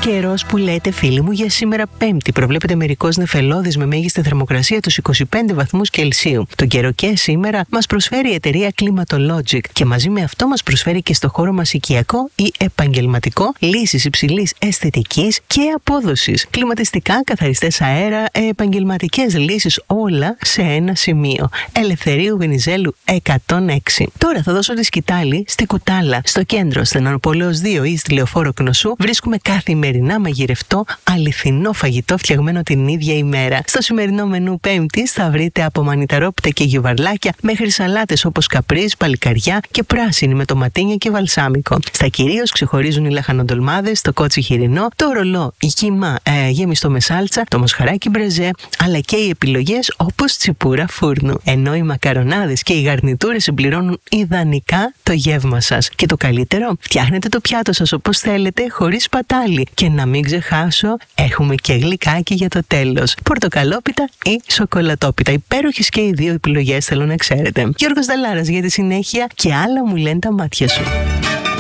Καιρός που λέτε, φίλοι μου, για σήμερα Πέμπτη. Προβλέπεται μερικός νεφελώδης με μέγιστη θερμοκρασία τους 25 βαθμούς Κελσίου. Το καιροκέ σήμερα μας προσφέρει η εταιρεία Climatologic και μαζί με αυτό μας προσφέρει και στο χώρο μας οικιακό ή επαγγελματικό λύσεις υψηλής αισθητικής και απόδοσης. Κλιματιστικά, καθαριστές αέρα, επαγγελματικές λύσεις, όλα σε ένα σημείο. Ελευθερίου Βενιζέλου 106. Τώρα θα δώσω τη σκητάλη στη Κουτάλα, στο κέντρο, Στενοπόλεως 2 ή στη Λεωφόρο Κνωσού. Βρίσκουμε καθημερινά μαγειρευτό αληθινό φαγητό φτιαγμένο την ίδια ημέρα. Στο σημερινό μενού Πέμπτης θα βρείτε από μανιταρόπιτα και γιουβαρλάκια μέχρι σαλάτες όπως καπρίς, παλικαριά και πράσινη με τοματίνια και βαλσάμικο. Στα κυρίως ξεχωρίζουν οι λαχανοντολμάδες, το κότσι χοιρινό, το ρολό γύμα γέμιστο με σάλτσα, το μοσχαράκι μπρεζέ, αλλά και οι επιλογές όπως τσιπούρα φούρνου. Ενώ οι μακαρονάδες και οι γαρνιτούρες συμπληρώνουν ιδανικά το γεύμα σας. Και το καλύτερο, φτιάχνετε το πιάτο σας όπως θέλετε, χωρίς σπατάλη. Και να μην ξεχάσω, έχουμε και γλυκάκι για το τέλος. Πορτοκαλόπιτα ή σοκολατόπιτα. Υπέροχες και οι δύο επιλογές, θέλω να ξέρετε. Γιώργος Δαλάρας για τη συνέχεια και άλλα μου λένε τα μάτια σου.